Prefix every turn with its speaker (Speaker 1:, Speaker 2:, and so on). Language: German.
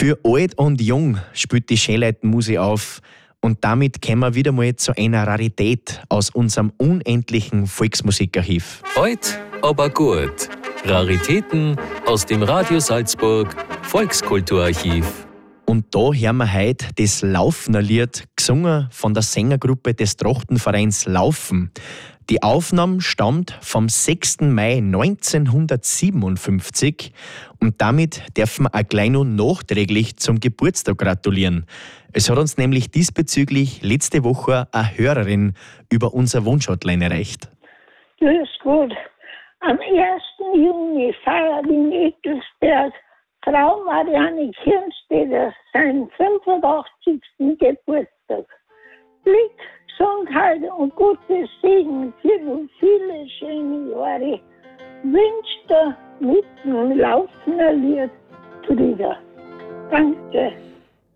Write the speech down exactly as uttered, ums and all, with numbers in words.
Speaker 1: Für alt und jung spielt die Schönleitmusik auf. Und damit kommen wir wieder mal zu einer Rarität aus unserem unendlichen Volksmusikarchiv.
Speaker 2: Heut aber gut. Raritäten aus dem Radio Salzburg Volkskulturarchiv.
Speaker 1: Und da hören wir heute das Laufner-Lied, gesungen von der Sängergruppe des Trachtenvereins Laufen. Die Aufnahme stammt vom sechsten Mai neunzehnhundertsiebenundfünfzig und damit dürfen wir auch gleich noch nachträglich zum Geburtstag gratulieren. Es hat uns nämlich diesbezüglich letzte Woche eine Hörerin über unser Wunschhotline erreicht.
Speaker 3: Grüß Gott. Am ersten Juni feiert in Eckelsberg Frau Marianne Kirnsteder seinen fünfundachtzigsten Geburtstag. Glück, Gesundheit und Gottes Segen für noch viele schöne Jahre wünscht er mit dem Laufner Lied Frieda. Danke.